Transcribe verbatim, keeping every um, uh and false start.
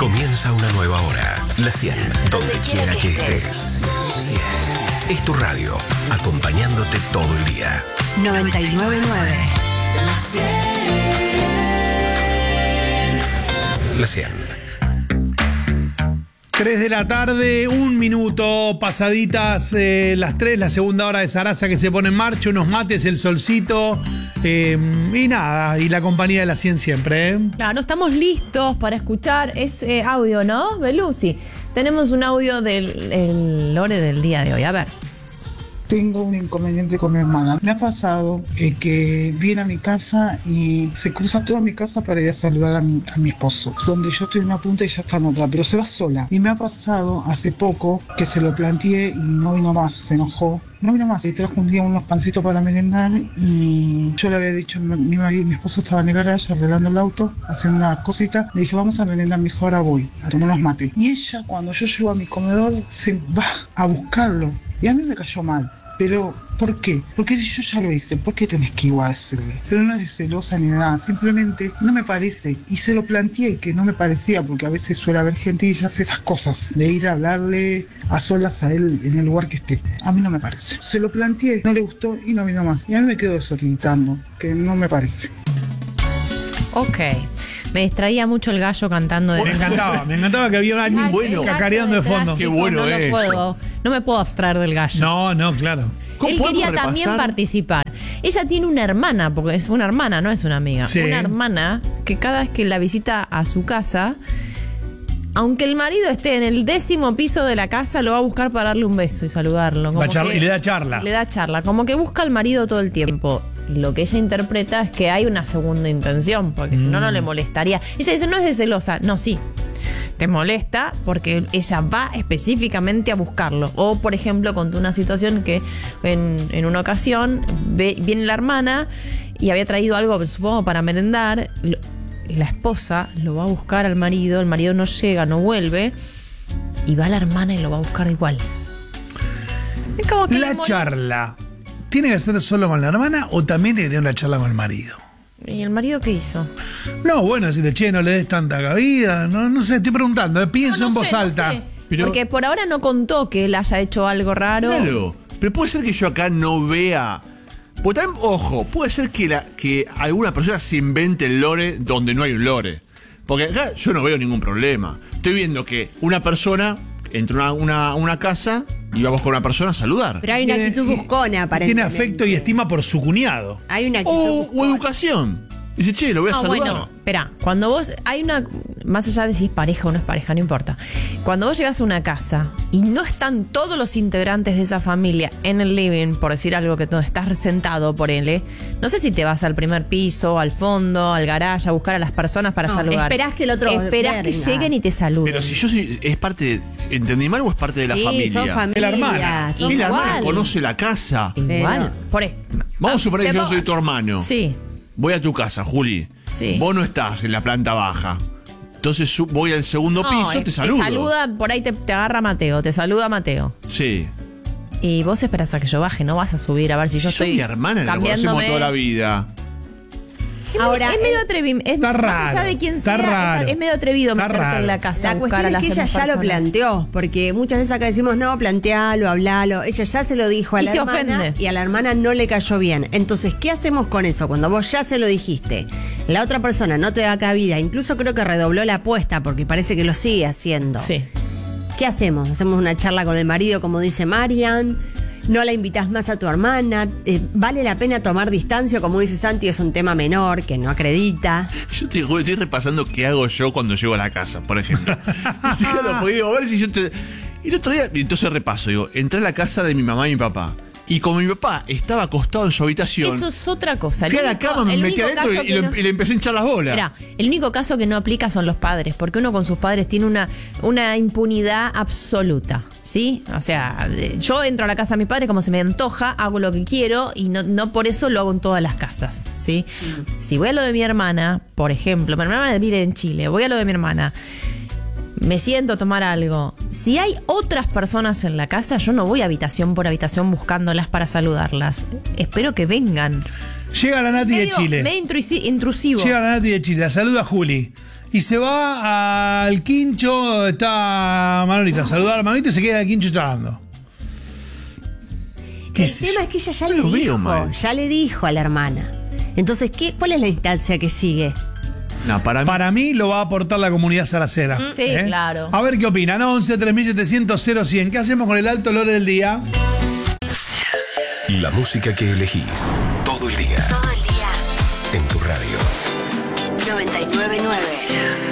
Comienza una nueva hora. La cien, donde quiera que estés. Es tu radio, acompañándote todo el día. noventa y nueve punto nueve. La cien. La cien. tres de la tarde, un minuto, pasaditas eh, las tres, la segunda hora de Sarasa que se pone en marcha, unos mates, el solcito eh, y nada, y la compañía de la cien siempre. ¿eh? Claro, estamos listos para escuchar ese audio, ¿no? De Lucy. Tenemos un audio del el lore del día de hoy, a ver. Tengo un inconveniente con mi hermana. Me ha pasado eh, que viene a mi casa y se cruza toda mi casa para ir a saludar a mi, a mi esposo. Donde yo estoy en una punta y ella está en otra, pero se va sola. Y me ha pasado hace poco que se lo planteé y no vino más, se enojó. No vino más, y trajo un día unos pancitos para merendar y yo le había dicho, mi marido, mi esposo estaba en el garaje arreglando el auto, haciendo una cosita, le dije, vamos a merendar, me dijo, ahora voy a tomar unos mates. Y ella, cuando yo llego a mi comedor, se va a buscarlo. Y a mí me cayó mal. Pero, ¿por qué? Porque si yo ya lo hice, ¿por qué tenés que igual decirle? Pero no es de celosa ni nada, simplemente no me parece. Y se lo planteé que no me parecía, porque a veces suele haber gente y ya hace esas cosas, de ir a hablarle a solas a él en el lugar que esté. A mí no me parece. Se lo planteé, no le gustó y no vino más. Y a mí me quedo desorbitando, que no me parece. Ok. Me distraía mucho el gallo cantando. De Me encantaba, me encantaba que había alguien bueno cacareando de fondo. Qué bueno es. No, puedo, no me puedo abstraer del gallo. No, no, claro. Él quería repasar? También participar. Ella tiene una hermana, porque es una hermana, no es una amiga. Sí. Una hermana que cada vez que la visita a su casa, aunque el marido esté en el décimo piso de la casa, lo va a buscar para darle un beso y saludarlo. Como charla, que, y le da charla. Le da charla, como que busca al marido todo el tiempo. Lo que ella interpreta es que hay una segunda intención, porque mm. si no, no le molestaría. Ella dice, no es de celosa. No, sí. Te molesta porque ella va específicamente a buscarlo. O, por ejemplo, contó una situación que en, en una ocasión ve, viene la hermana y había traído algo, supongo, para merendar. La esposa lo va a buscar al marido, el marido no llega, no vuelve, y va la hermana y lo va a buscar igual. Es como que la charla ¿tiene que ser solo con la hermana o también tiene que tener una charla con el marido? ¿Y el marido qué hizo? No, bueno, si te che, no le des tanta cabida, no, no sé, estoy preguntando, eh, pienso no, no en voz sé, alta. No sé. Pero, porque por ahora no contó que él haya hecho algo raro. Claro, pero puede ser que yo acá no vea. Porque también, ojo, puede ser que, la, que alguna persona se invente el lore donde no hay un lore. Porque acá yo no veo ningún problema. Estoy viendo que una persona entra a una, una, una casa y va a buscar a una persona a saludar. Pero hay una tiene, actitud buscona, aparentemente. Tiene afecto y estima por su cuñado. Hay una actitud o, o educación. Dice, che, lo voy a no, saludar. Bueno, espera, cuando vos, hay una, más allá de si es pareja o no es pareja, no importa. Cuando vos llegás a una casa y no están todos los integrantes de esa familia en el living, por decir algo que tú estás sentado por él, no sé si te vas al primer piso, al fondo, al garage, a buscar a las personas para no, saludar. Esperás que el otro Esperás verga. que lleguen y te saluden. Pero si yo soy, es parte de, ¿entendí mal o es parte de la sí, familia? son familia. De la hermana. Y la hermana conoce la casa. Igual. Por ahí. Vamos a suponer que yo soy tu hermano. Sí. Voy a tu casa, Juli. Sí. Vos no estás en la planta baja. Entonces voy al segundo no, piso, te saludo. Te saluda, por ahí te, te agarra Mateo, te saluda Mateo. Sí. Y vos esperás a que yo baje, no vas a subir a ver si, si yo estoy soy mi hermana, la conocemos toda la vida. Es, Ahora, es medio atrevido. Es, está raro, más allá de quién sea, raro, es, es medio atrevido meterte raro. en la casa. La cuestión es que ella ya lo planteó, porque muchas veces acá decimos, no, plantealo, hablalo. Ella ya se lo dijo a y la se hermana ofende. Y a la hermana no le cayó bien. Entonces, ¿qué hacemos con eso? Cuando vos ya se lo dijiste, la otra persona no te da cabida, incluso creo que redobló la apuesta, porque parece que lo sigue haciendo. Sí. ¿Qué hacemos? ¿Hacemos una charla con el marido, como dice Marian? ¿No la invitas más a tu hermana? Eh, ¿Vale la pena tomar distancia? Como dice Santi, es un tema menor que no acredita. Yo te digo, estoy repasando qué hago yo cuando llego a la casa, por ejemplo. Claro, porque digo, a ver si yo te... Y el otro día, entonces repaso, digo, entré a la casa de mi mamá y mi papá. Y como mi papá estaba acostado en su habitación, eso es otra cosa. Fui a la cama, me metí adentro y, y, no, y le empecé a hinchar las bolas. Mirá, el único caso que no aplica son los padres, porque uno con sus padres tiene una, una impunidad absoluta, ¿sí? O sea, yo entro a la casa de mi padre como se me antoja, hago lo que quiero y no, no por eso lo hago en todas las casas, ¿sí? Mm. Si voy a lo de mi hermana, por ejemplo, mi hermana vive en Chile, voy a lo de mi hermana, me siento a tomar algo. Si hay otras personas en la casa, yo no voy habitación por habitación buscándolas para saludarlas. Espero que vengan. Llega la Nati medio, de Chile. Medio intrusivo. Llega la Nati de Chile, la saluda a Juli. y se va al quincho, está Manolita, saludar a Manolita y se queda en el quincho charlando. ¿Qué El sé tema yo? es que ella ya No le lo veo dijo, mal. ya le dijo a la hermana. Entonces, ¿qué, ¿cuál es la instancia que sigue? No, para mí. Para mí lo va a aportar la comunidad salacera. Sí, claro. A ver qué opinan. once tres mil setecientos cero cien. ¿Qué hacemos con el alto lore del día? La música que elegís todo el día Todo el día. en tu radio. noventa y nueve punto nueve.